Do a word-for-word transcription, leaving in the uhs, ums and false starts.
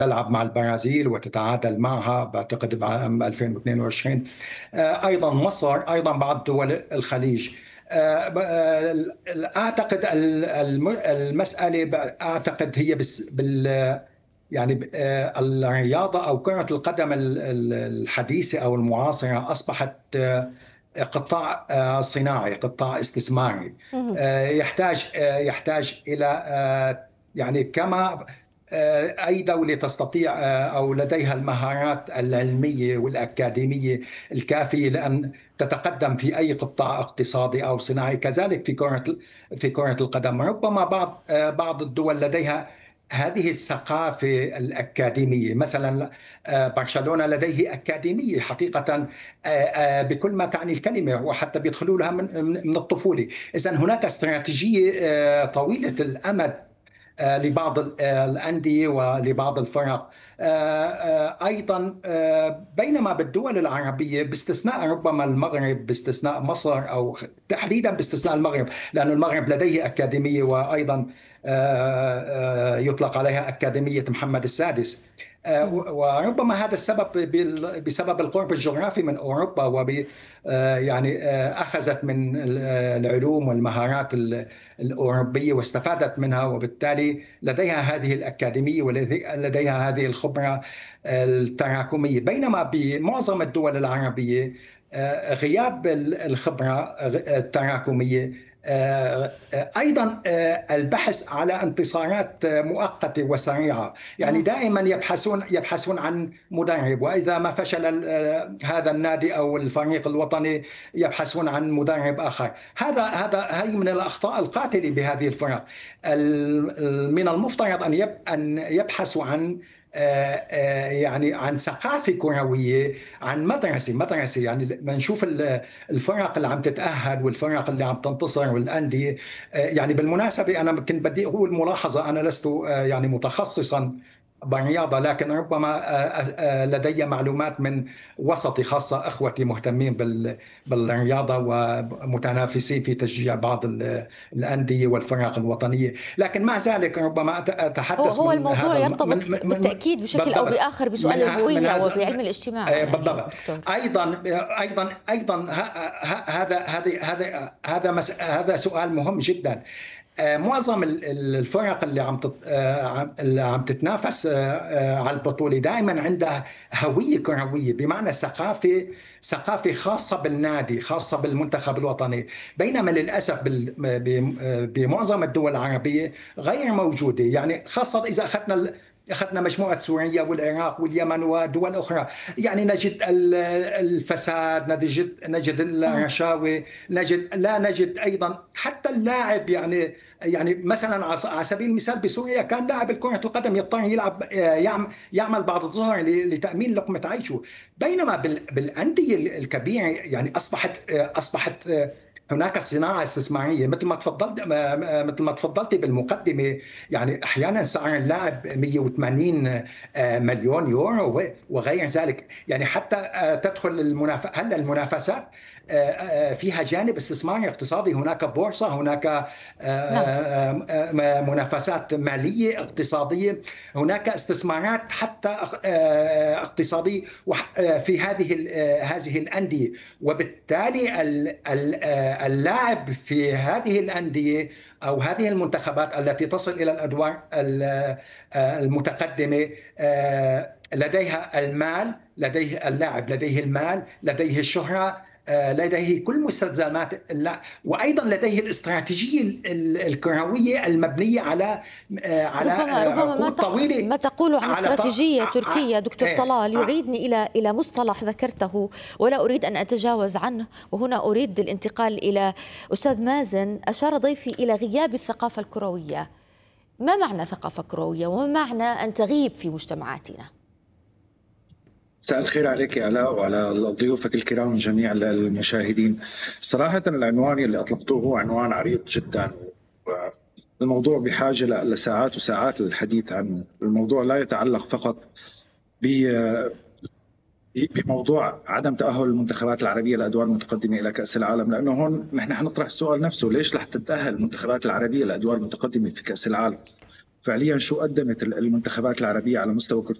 تلعب مع البرازيل وتتعادل معها بعتقد بعام ألفين واثنين وعشرين. آه، أيضا مصر، أيضا بعض دول الخليج. آه، آه، أعتقد ال- الم- المسألة ب- أعتقد هي بس بال يعني آه، الرياضة أو كرة القدم ال- ال- الحديثة أو المعاصرة أصبحت آه، قطاع آه، صناعي، قطاع استثماري. مهم. آه، يحتاج آه، يحتاج إلى آه، يعني كما آه، أي دولة تستطيع آه، أو لديها المهارات العلمية والأكاديمية الكافية لأن تتقدم في أي قطاع اقتصادي أو صناعي، كذلك في كرة في كرة القدم. ربما بعض آه، بعض الدول لديها هذه الثقافة الأكاديمية. مثلا آه، برشلونة لديه أكاديمية حقيقة آه، آه، بكل ما تعني الكلمة، وحتى بيدخلوا لها من من الطفولة. إذن هناك استراتيجية آه، طويلة الأمد آه، لبعض ال- آه، الأندية ولبعض الفرق. آه، آه، أيضا آه، بينما بالدول العربية باستثناء ربما المغرب، باستثناء مصر، أو تحديدا باستثناء المغرب، لأن المغرب لديه أكاديمية، وأيضا آه، آه، يطلق عليها أكاديمية محمد السادس. آه، مهم. وربما هذا السبب بال- بسبب القرب الجغرافي من أوروبا، وب آه، يعني آه، أخذت من ال- آه، العلوم والمهارات ال- الأوروبية واستفادت منها، وبالتالي لديها هذه الأكاديمية ولديها هذه الخبرة التراكمية. بينما بمعظم الدول العربية آه، غياب الخبرة التراكمية، آه، آه، أيضا آه، البحث على انتصارات آه، مؤقتة وسريعة. يعني أها. دائما يبحثون يبحثون عن مدرب، وإذا ما فشل آه، هذا النادي أو الفريق الوطني يبحثون عن مدرب آخر. هذا هذا هي من الأخطاء القاتلة بهذه الفرق. ال- من المفترض أن يب- أن يبحثوا عن آه، آه، يعني عن ثقافة كروية، عن مدرسة مدرسة يعني بنشوف ال- الفرق اللي عم تتأهل والفرق اللي عم تنتصر والأندية. آه، يعني بالمناسبة أنا كنت بدي أقول ملاحظة، أنا لست آه، يعني متخصصا بالرياضة، لكن ربما آه، آه، لدي معلومات من وسطي، خاصة أخوتي مهتمين بال- بالرياضة ومتنافسين في تشجيع بعض ال- الأندية والفرق الوطنية. لكن مع ذلك ربما أت- هو أتحدث هو من الموضوع هذا الم- يرتبط من من من بالتأكيد بشكل أو بالضبط بآخر بسؤال من ه- من الهوية هذا وبعلم الاجتماع آه، يعني بالضبط. دكتور. ايضا ايضا ايضا ه- ه- هذا هذا هذا هذا مس- هذا سؤال مهم جدا. آه، معظم ال- ال- الفرق اللي عم تت- آه، عم- اللي عم تتنافس آه، آه، على البطولة دائما عندها هوية كروية، بمعنى ثقافة ثقافة خاصة بالنادي، خاصة بالمنتخب الوطني. بينما للأسف بال- ب- آه، بمعظم الدول العربية غير موجودة. يعني خاصة إذا أخذنا ال- أخذنا مجموعة سوريا والعراق واليمن ودول أخرى، يعني نجد ال- الفساد، نجد نجد أها. الرشاوى، نجد لا نجد أيضا حتى اللاعب. يعني يعني مثلا على على سبيل المثال بسوريا كان لاعب كرة القدم يضطر يلعب آه، يعم- يعمل بعض الظهر ل- لتأمين لقمة عيشه. بينما بال- بالأندية الكبيرة يعني أصبحت آه، أصبحت آه، هناك صناعة استثمارية، مثل ما تفضلت ما- مثل ما تفضلتي بالمقدمة. يعني أحيانا سعر اللاعب مئة وثمانين مليون يورو وغير ذلك. يعني حتى آه، تدخل المنافسة، هلا المنافسات آه، آه، فيها جانب استثماري اقتصادي. هناك بورصة، هناك آه، نعم. آه، آه، منافسات مالية اقتصادية، هناك استثمارات حتى آه، اقتصادية وح- آه، في هذه ال- آه، هذه الأندية. وبالتالي ال- ال- آه، اللاعب في هذه الأندية أو هذه المنتخبات التي تصل إلى الأدوار ال- آه، المتقدمة آه، لديها المال، لديه اللاعب لديه المال، لديه الشهرة، آه، لديه كل مستلزمات اللعب، وايضا لديه الاستراتيجيه ال- ال- الكرويه المبنيه على آه، على ربما آه، ربما ما عقود تق... طويله. ما تقول عن على ط... استراتيجية ع... ع... تركية دكتور إيه، طلال ع... يعيدني إلى إلى مصطلح ذكرته ولا أريد أن أتجاوز عنه، وهنا أريد الانتقال إلى أستاذ مازن. أشار ضيفي إلى غياب الثقافة الكروية. ما معنى ثقافة كروية وما معنى أن تغيب في مجتمعاتنا؟ مساء الخير عليك يا آلاء وعلى ضيوفك الكرام جميع المشاهدين. صراحة العنوان اللي أطلقتوه هو عنوان عريض جدا، الموضوع بحاجة لساعات وساعات للحديث عنه. الموضوع لا يتعلق فقط بموضوع عدم تأهل المنتخبات العربية لأدوار متقدمة إلى كأس العالم، لأنه هون نحن حنطرح السؤال نفسه: ليش رح تتأهل المنتخبات العربية لأدوار متقدمة في كأس العالم؟ فعليا شو قدمت المنتخبات العربية على مستوى كرة